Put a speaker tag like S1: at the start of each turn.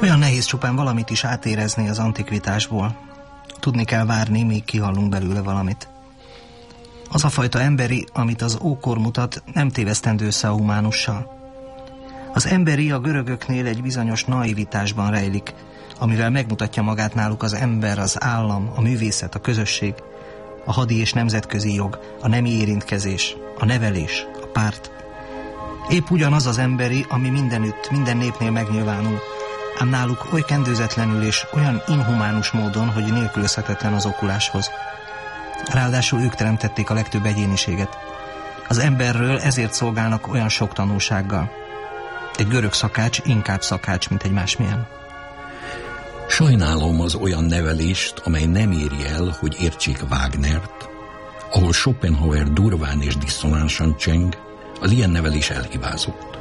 S1: Olyan nehéz csupán valamit is átérezni az antikvitásból. Tudni kell várni, míg kihallunk belőle valamit. Az a fajta emberi, amit az ókor mutat, nem tévesztendő össze a humánussal. Az emberi a görögöknél egy bizonyos naivitásban rejlik, amivel megmutatja magát náluk az ember, az állam, a művészet, a közösség, a hadi és nemzetközi jog, a nemi érintkezés, a nevelés, a párt. Épp ugyanaz az emberi, ami mindenütt, minden népnél megnyilvánul, ám náluk oly kendőzetlenül és olyan inhumánus módon, hogy nélkülözhetetlen az okuláshoz. Ráadásul ők teremtették a legtöbb egyéniséget. Az emberről ezért szolgálnak olyan sok tanulsággal. Egy görög szakács inkább szakács, mint egy másmilyen.
S2: Sajnálom az olyan nevelést, amely nem éri el, hogy értsék Wagnert, ahol Schopenhauer durván és disszonánsan cseng, az ilyen nevelés elhibázott.